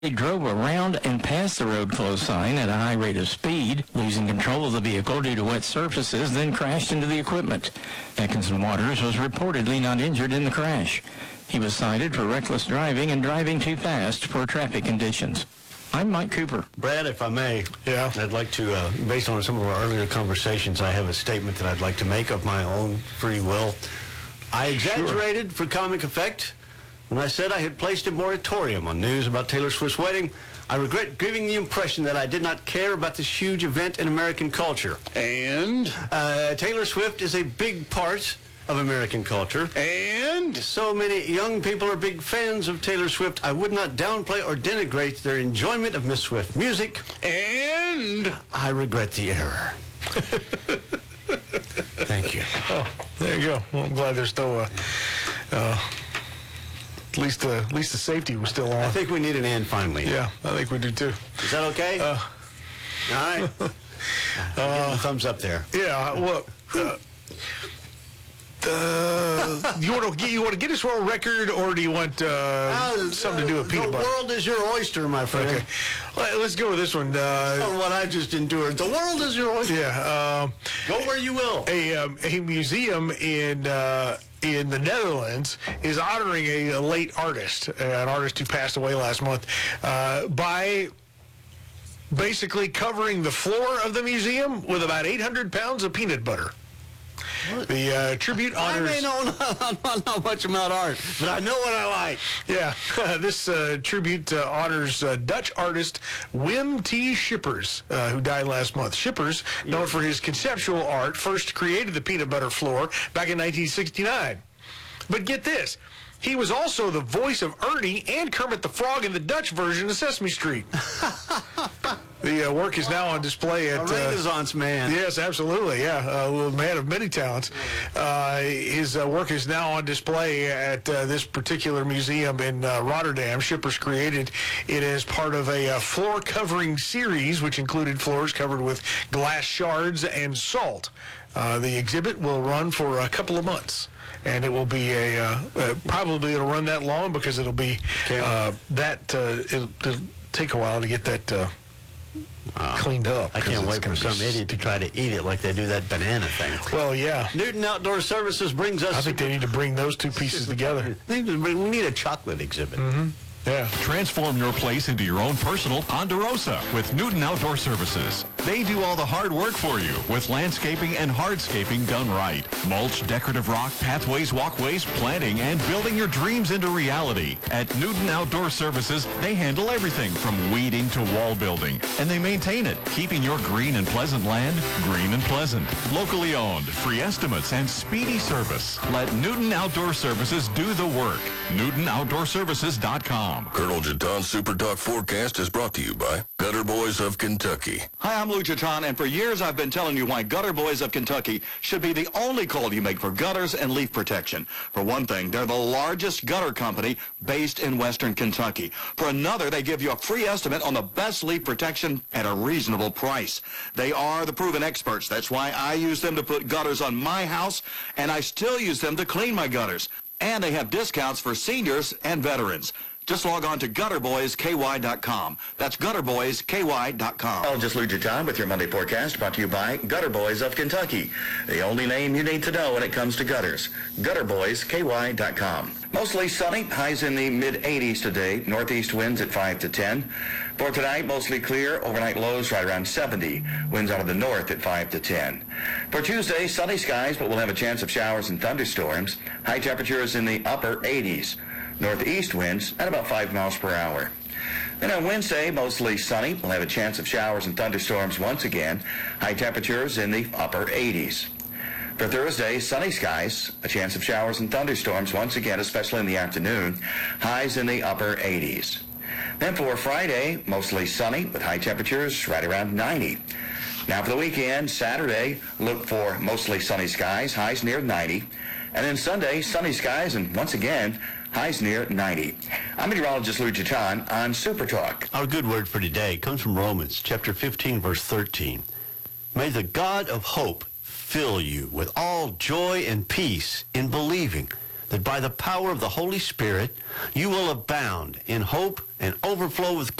He drove around and past the road closed sign at a high rate of speed, losing control of the vehicle due to wet surfaces, then crashed into the equipment. Atkinson Waters was reportedly not injured in the crash. He was cited for reckless driving and driving too fast for traffic conditions. I'm Mike Cooper. Brad, if I may, I'd like to, based on some of our earlier conversations, I have a statement that I'd like to make of my own free will. I exaggerated for comic effect when I said I had placed a moratorium on news about Taylor Swift's wedding. I regret giving the impression that I did not care about this huge event in American culture. And? Taylor Swift is a big part of American culture. And? So many young people are big fans of Taylor Swift. I would not downplay or denigrate their enjoyment of Miss Swift music. And? I regret the error. Thank you. Oh, there you go. Well, I'm glad there's still at least the safety was still on. I think we need an and finally. Yeah, I think we do too. Is that okay? All right. Thumbs up there. Yeah. Well, you want to get us world record, or do you want something to do with peanut butter? The world is your oyster, my friend. Okay. Let's go with this one. On what I just endured. The world is your oyster. Yeah. Go where you will. A museum in the Netherlands is honoring a late artist, an artist who passed away last month, by basically covering the floor of the museum with about 800 pounds of peanut butter. What? The tribute honors... I may not know much about art, but I know what I like. Yeah, this tribute honors Dutch artist Wim T. Schippers, who died last month. Schippers, known for his conceptual art, first created the peanut butter floor back in 1969. But get this, he was also the voice of Ernie and Kermit the Frog in the Dutch version of Sesame Street. The work is now on display at... A Renaissance man. Yes, absolutely, yeah. A man of many talents. His work is now on display at this particular museum in Rotterdam. Schippers created it as part of a floor covering series, which included floors covered with glass shards and salt. The exhibit will run for a couple of months. And it will be probably it'll run that long because it'll be it'll take a while to get that cleaned up. I can't wait for some idiot to try to eat it like they do that banana thing. Well, yeah. Newton Outdoor Services brings us... I think they need to bring those two pieces together. We need a chocolate exhibit. Mm-hmm. Yeah. Transform your place into your own personal Ponderosa with Newton Outdoor Services. They do all the hard work for you with landscaping and hardscaping done right. Mulch, decorative rock, pathways, walkways, planting, and building your dreams into reality. At Newton Outdoor Services, they handle everything from weeding to wall building, and they maintain it, keeping your green and pleasant land green and pleasant. Locally owned, free estimates, and speedy service. Let Newton Outdoor Services do the work. NewtonOutdoorServices.com. Colonel Jeton's Super Talk Forecast is brought to you by Gutter Boys of Kentucky. Hi, I'm Lou Jeton, and for years I've been telling you why Gutter Boys of Kentucky should be the only call you make for gutters and leaf protection. For one thing, they're the largest gutter company based in western Kentucky. For another, they give you a free estimate on the best leaf protection at a reasonable price. They are the proven experts. That's why I use them to put gutters on my house, and I still use them to clean my gutters. And they have discounts for seniors and veterans. Just log on to GutterBoysKY.com. That's GutterBoysKY.com. I'll just lose your time with your Monday forecast brought to you by Gutter Boys of Kentucky. The only name you need to know when it comes to gutters. GutterBoysKY.com. Mostly sunny, highs in the mid-80s today. Northeast winds at 5 to 10. For tonight, mostly clear. Overnight lows right around 70. Winds out of the north at 5 to 10. For Tuesday, sunny skies, but we'll have a chance of showers and thunderstorms. High temperatures in the upper 80s. Northeast winds at about 5 miles per hour. Then on Wednesday, mostly sunny. We'll have a chance of showers and thunderstorms once again. High temperatures in the upper 80s. For Thursday, sunny skies. A chance of showers and thunderstorms once again, especially in the afternoon. Highs in the upper 80s. Then for Friday, mostly sunny with high temperatures right around 90. Now for the weekend, Saturday, look for mostly sunny skies. Highs near 90. And then Sunday, sunny skies and once again, highs near 90. I'm meteorologist Lou Jeton on Super Talk. Our good word for today comes from Romans chapter 15, verse 13. May the God of hope fill you with all joy and peace in believing, that by the power of the Holy Spirit, you will abound in hope and overflow with